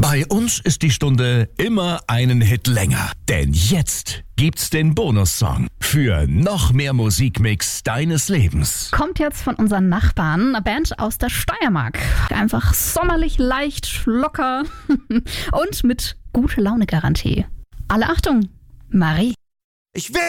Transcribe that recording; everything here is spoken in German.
Bei uns ist die Stunde immer einen Hit länger. Denn jetzt gibt's den Bonussong für noch mehr Musikmix deines Lebens. Kommt jetzt von unseren Nachbarn, eine Band aus der Steiermark. Einfach sommerlich, leicht, locker und mit gute Laune Garantie. Alle Achtung, Marie. Ich will